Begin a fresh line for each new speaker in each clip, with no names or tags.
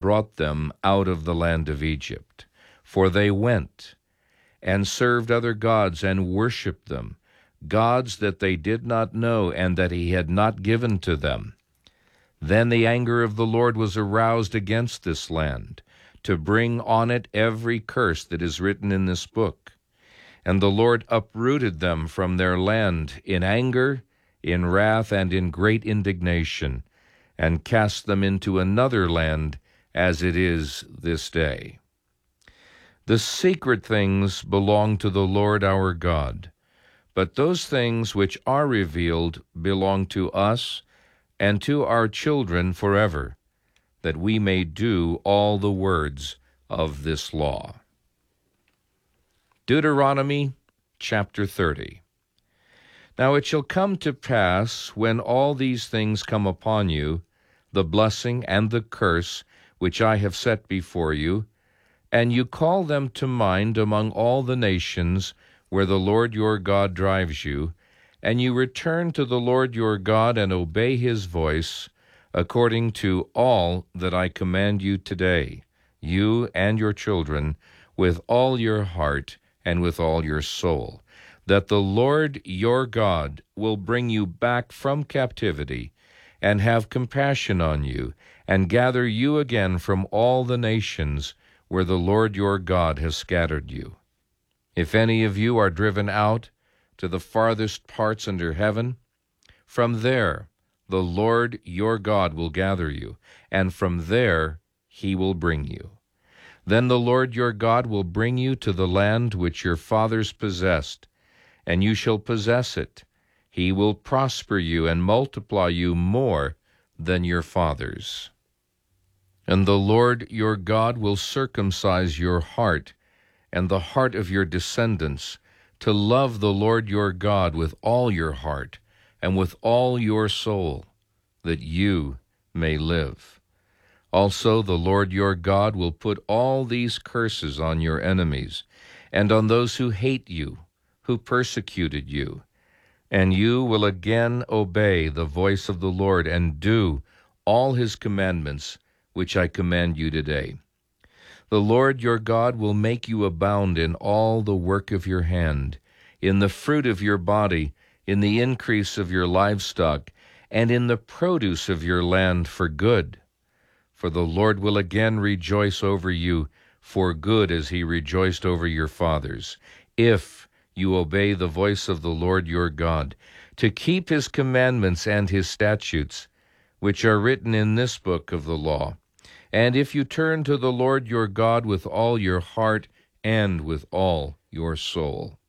brought them out of the land of Egypt. For they went and served other gods and worshipped them, gods that they did not know and that he had not given to them. Then the anger of the Lord was aroused against this land, to bring on it every curse that is written in this book. And the Lord uprooted them from their land in anger, in wrath, and in great indignation, and cast them into another land, as it is this day. The secret things belong to the Lord our God, but those things which are revealed belong to us and to our children forever, that we may do all the words of this law. Deuteronomy chapter 30. Now it shall come to pass, when all these things come upon you, the blessing and the curse which I have set before you, and you call them to mind among all the nations where the Lord your God drives you, and you return to the Lord your God and obey his voice, according to all that I command you today, you and your children, with all your heart and with all your soul, that the Lord your God will bring you back from captivity, and have compassion on you, and gather you again from all the nations where the Lord your God has scattered you. If any of you are driven out to the farthest parts under heaven, from there the Lord your God will gather you, and from there he will bring you. Then the Lord your God will bring you to the land which your fathers possessed, and you shall possess it. He will prosper you and multiply you more than your fathers. And the Lord your God will circumcise your heart and the heart of your descendants, to love the Lord your God with all your heart and with all your soul, that you may live. Also the Lord your God will put all these curses on your enemies, and on those who hate you, who persecuted you, and you will again obey the voice of the Lord and do all his commandments which I command you today. The Lord your God will make you abound in all the work of your hand, in the fruit of your body, in the increase of your livestock, and in the produce of your land for good. For the Lord will again rejoice over you for good, as he rejoiced over your fathers, if you obey the voice of the Lord your God, to keep his commandments and his statutes, which are written in this book of the law. And if you turn to the Lord your God with all your heart and with all your soul.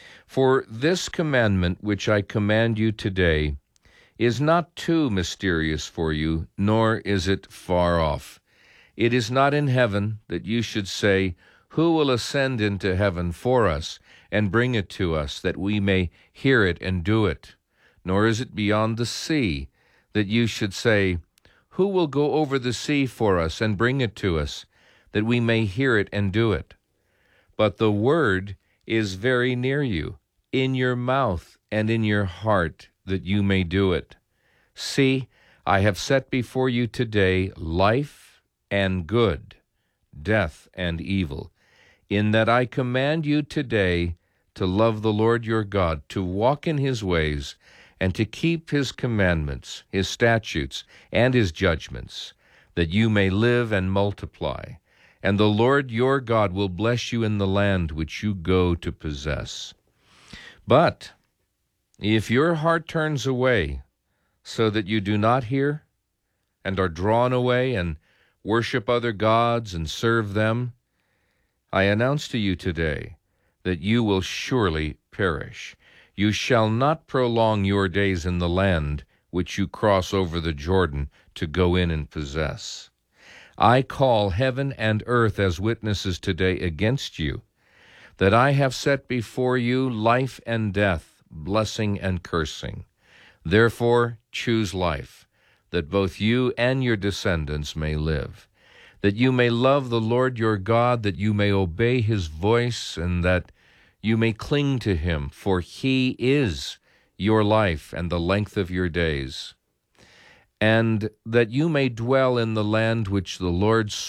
For this commandment which I command you today is not too mysterious for you, nor is it far off. It is not in heaven, that you should say, who will ascend into heaven for us and bring it to us, that we may hear it and do it? Nor is it beyond the sea, that you should say, who will go over the sea for us and bring it to us, that we may hear it and do it? But the word is very near you, in your mouth and in your heart, that you may do it. See, I have set before you today life and good, death and evil, in that I command you today to love the Lord your God, to walk in his ways, and to keep his commandments, his statutes, and his judgments, that you may live and multiply. And the Lord your God will bless you in the land which you go to possess. But if your heart turns away, so that you do not hear, and are drawn away, and worship other gods and serve them, I announce to you today that you will surely perish. You shall not prolong your days in the land which you cross over the Jordan to go in and possess. I call heaven and earth as witnesses today against you, that I have set before you life and death, blessing and cursing. Therefore choose life, that both you and your descendants may live, that you may love the Lord your God, that you may obey his voice, and that you may cling to him, for he is your life and the length of your days, and that you may dwell in the land which the Lord